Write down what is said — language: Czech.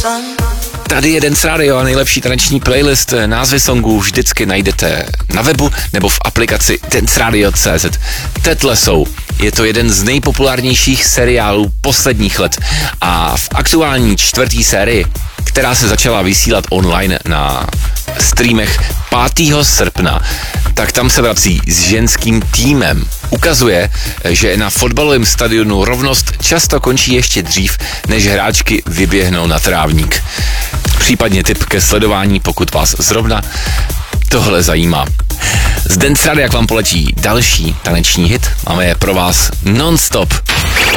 Tady je Dance Radio a nejlepší taneční playlist. Názvy songů vždycky najdete na webu nebo v aplikaci danceradio.cz. Tetle jsou. Je to jeden z nejpopulárnějších seriálů posledních let a v aktuální 4. sérii, která se začala vysílat online na streamech 5. srpna, tak tam se vrací s ženským týmem. Ukazuje, že na fotbalovém stadionu rovnost často končí ještě dřív, než hráčky vyběhnou na trávník. Případně tip ke sledování, pokud vás zrovna tohle zajímá. Z Dance Radio, jak vám poletí další taneční hit, máme je pro vás non-stop.